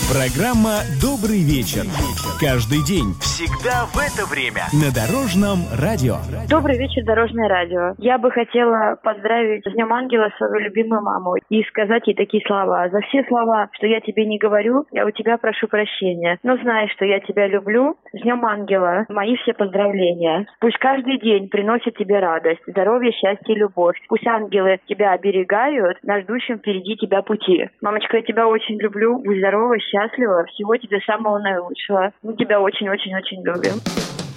Программа «Добрый вечер». Каждый день, всегда в это время. На Дорожном радио. Добрый вечер, Дорожное радио. Я бы хотела поздравить с Днем Ангела свою любимую маму и сказать ей такие слова. За все слова, что я тебе не говорю, я у тебя прошу прощения. Но знай, что я тебя люблю. С Днем Ангела. Мои все поздравления. Пусть каждый день приносит тебе радость, здоровье, счастье и любовь. Пусть ангелы тебя оберегают на ждущем впереди тебя пути. Мамочка, я тебя очень люблю. Будь здорова, счастлива. Всего тебе самого наилучшего. Мы тебя очень-очень-очень любим.